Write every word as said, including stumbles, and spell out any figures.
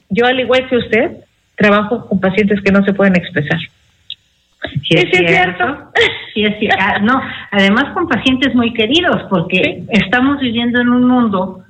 yo, al igual que usted, trabajo con pacientes que no se pueden expresar. Sí, es, sí, es cierto. Sí, es cierto. No, además con pacientes muy queridos, porque sí. estamos viviendo en un mundo